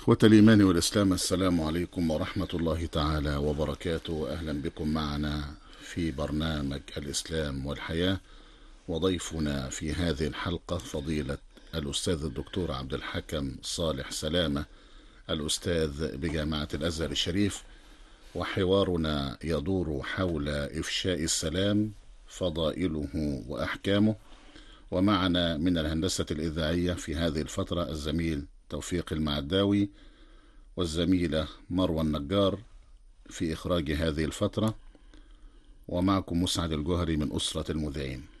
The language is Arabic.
إخوة الإيمان والإسلام، السلام عليكم ورحمة الله تعالى وبركاته. أهلا بكم معنا في برنامج الإسلام والحياة، وضيفنا في هذه الحلقة فضيلة الأستاذ الدكتور عبد الحكم صالح سلامة، الأستاذ بجامعة الأزهر الشريف، وحوارنا يدور حول إفشاء السلام، فضائله وأحكامه. ومعنا من الهندسة الإذاعية في هذه الفترة الزميل توفيق المعداوي، والزميلة مروى النجار في إخراج هذه الفترة، ومعكم مسعد الجوهري من أسرة المذيعين.